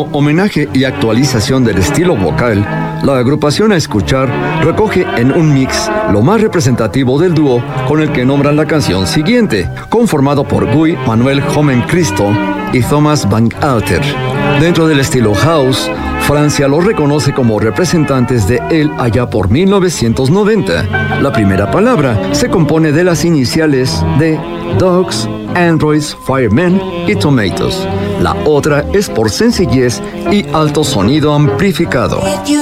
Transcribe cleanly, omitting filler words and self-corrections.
homenaje y actualización del estilo vocal, la agrupación a escuchar recoge en un mix lo más representativo del dúo con el que nombran la canción siguiente, conformado por Guy Manuel Homen Cristo y Thomas Van Alter. Dentro del estilo house, Francia los reconoce como representantes de él allá por 1990. La primera palabra se compone de las iniciales de Dogs, Androids, Firemen y Tomatoes. La otra es por sencillez y alto sonido amplificado.